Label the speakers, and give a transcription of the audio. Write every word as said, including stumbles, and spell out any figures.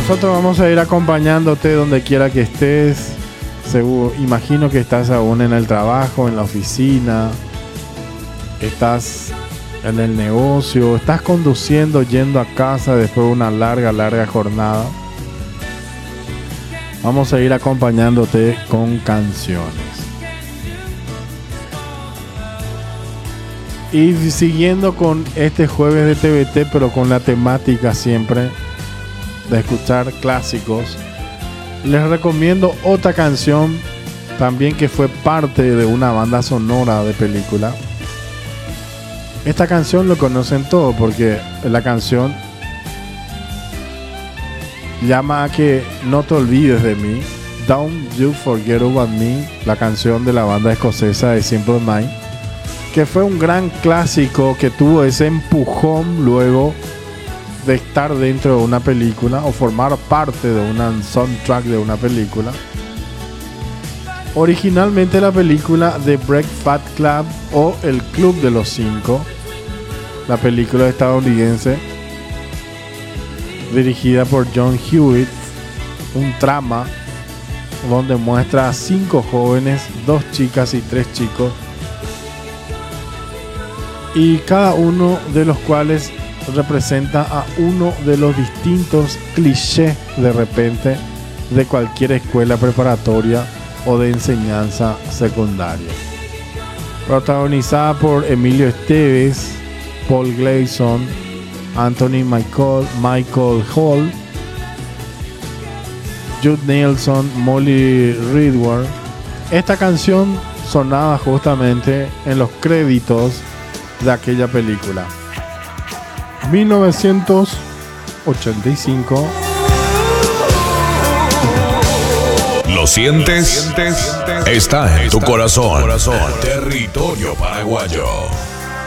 Speaker 1: Nosotros vamos a ir acompañándote donde quiera que estés. Seguro, imagino que estás aún en el trabajo, en la oficina, estás en el negocio, estás conduciendo, yendo a casa después de una larga, larga jornada. Vamos a ir acompañándote con canciones. Y siguiendo con este jueves de T V T, pero con la temática siempre de escuchar clásicos, les recomiendo otra canción también que fue parte de una banda sonora de película. Esta canción lo conocen todos porque la canción llama a que no te olvides de mí. Don't You Forget About Me, la canción de la banda escocesa de Simple Minds, que fue un gran clásico que tuvo ese empujón luego de estar dentro de una película o formar parte de un soundtrack de una película. Originalmente la película The Breakfast Club o El Club de los Cinco, la película estadounidense dirigida por John Hewitt, un trama donde muestra a cinco jóvenes, dos chicas y tres chicos, y cada uno de los cuales representa a uno de los distintos clichés de repente de cualquier escuela preparatoria o de enseñanza secundaria. Protagonizada por Emilio Estevez, Paul Gleason, Anthony Michael, Michael Hall, Jude Nelson, Molly Ringwald. Esta canción sonaba justamente en los créditos de aquella película. mil novecientos ochenta y cinco.
Speaker 2: ¿Lo sientes? Está en tu corazón. Territorio paraguayo.